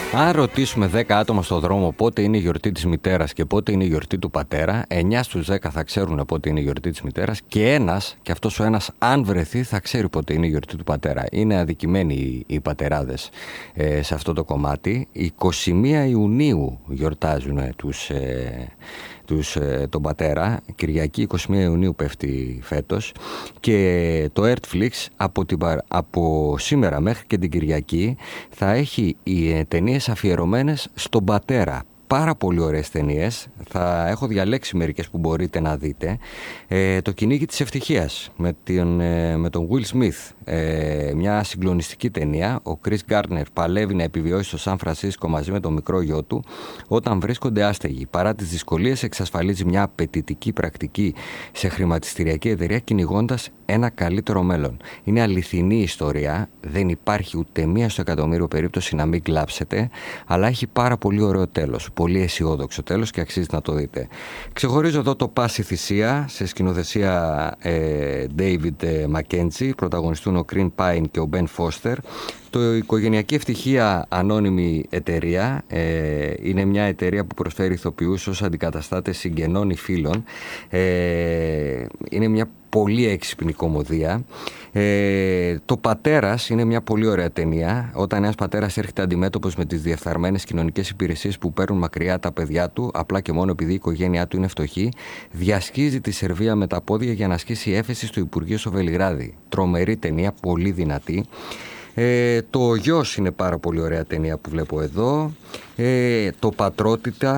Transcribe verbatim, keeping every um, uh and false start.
Αν ρωτήσουμε δέκα άτομα στον δρόμο πότε είναι η γιορτή της μητέρας και πότε είναι η γιορτή του πατέρα, εννιά στους δέκα θα ξέρουν πότε είναι η γιορτή της μητέρας και ένας, και αυτός ο ένας αν βρεθεί, θα ξέρει πότε είναι η γιορτή του πατέρα. Είναι αδικημένοι οι, οι πατεράδες ε, σε αυτό το κομμάτι. εικοστή πρώτη Ιουνίου γιορτάζουν τους... Ε, τους, τον πατέρα. Κυριακή εικοστή πρώτη Ιουνίου πέφτει φέτος και το Netflix από, την, από σήμερα μέχρι και την Κυριακή θα έχει οι ταινίες αφιερωμένες στον πατέρα. Πάρα πολύ ωραίες ταινίες. Θα έχω διαλέξει μερικές που μπορείτε να δείτε. Ε, το Κυνήγι της Ευτυχίας με τον, ε, με τον Will Smith. Ε, μια συγκλονιστική ταινία. Ο Chris Gardner παλεύει να επιβιώσει στο Σαν Φρανσίσκο μαζί με τον μικρό γιο του όταν βρίσκονται άστεγοι. Παρά τις δυσκολίες εξασφαλίζει μια απαιτητική πρακτική σε χρηματιστηριακή εταιρεία, κυνηγώντας ένα καλύτερο μέλλον. Είναι αληθινή ιστορία. Δεν υπάρχει ούτε μία στο εκατομμύριο περίπτωση να μην κλάψετε, αλλά έχει πάρα πολύ ωραίο τέλος. Πολύ αισιόδοξο τέλος και αξίζει να το δείτε. Ξεχωρίζω εδώ το Πάση Θυσία σε σκηνοθεσία ε, David Mackenzie. Πρωταγωνιστούν ο Green Pine και ο Ben Foster. Το Οικογενειακή Ευτυχία Ανώνυμη Εταιρεία ε, είναι μια εταιρεία που προσφέρει ηθοποιούς ως αντικαταστάτες συγγενών ή φίλων. Ε, είναι μια πολύ έξυπνη κωμωδία. Ε, το Πατέρας είναι μια πολύ ωραία ταινία. Όταν ένας πατέρας έρχεται αντιμέτωπος με τις διεφθαρμένες κοινωνικές υπηρεσίες που παίρνουν μακριά τα παιδιά του, απλά και μόνο επειδή η οικογένειά του είναι φτωχή, διασχίζει τη Σερβία με τα πόδια για να ασκήσει έφεση στο Υπουργείο στο Βελιγράδι. Τρομερή ταινία, πολύ δυνατή. Ε, το Γιος είναι πάρα πολύ ωραία ταινία που βλέπω εδώ. Ε, το Πατρότητα